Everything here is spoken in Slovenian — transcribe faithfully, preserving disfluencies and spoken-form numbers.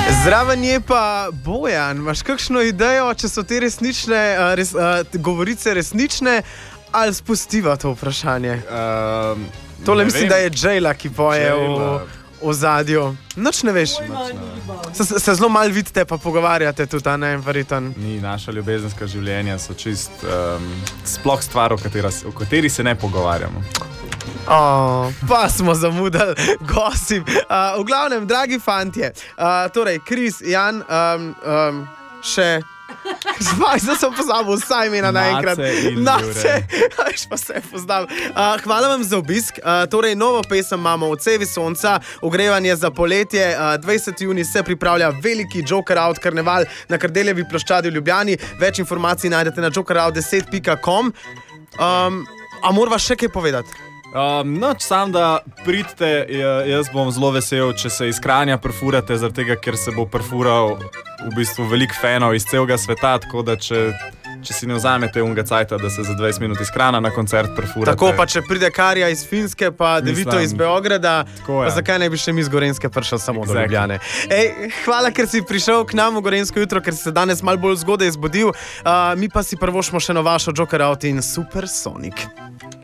Zraven je pa Bojan, imaš kakšno idejo, če so te resnične, res, govorice resnične, ali spustiva to vprašanje? Um, Tole mislim, da je Jayla, ki poje v, v zadju. Noč ne veš. Se, se zelo malo vidite, pa pogovarjate tudi, a ne, verjetno. Ni, naša ljubezenska življenja so čist um, sploh stvar, o kateri, o kateri se ne pogovarjamo. Oh, pa smo zamudili gosip. Uh, v glavnem, dragi fantje, uh, torej, Kris, Jan, um, um, še... Zdaj sem pozabil vsa imena naenkrat. Nace, veš pa se poznam. Uh, hvala vam za obisk. Uh, torej, novo pesem imamo v Cevi sonca, ogrevanje za poletje. Uh, dvajseti junij se pripravlja veliki Joker Out karneval na Kardeljevi ploščadi v Ljubljani. Več informacij najdete na joker out deset pika com. Um, a morava še kaj povedati? Um, no, sam da pridite, jaz bom zelo vesel, če se iz Kranja perfurate, zaradi tega, ker se bo perfural v bistvu veliko fanov iz celega sveta, tako da če, če si ne vzamete unga cajta, da se za dvajset minut iz Krana na koncert perfurate. Tako pa, če pride Karja iz Finske, pa Devito iz Beograda, pa zakaj ne bi še mi z Gorenjske prišel samo exactly. do Ljubljane. Ej, hvala, ker si prišel k nam v Gorenjsko jutro, ker si se danes malo bolj zgodaj zbudil. Uh, mi pa si prvošmo še na vašo Joker Out in Supersonic.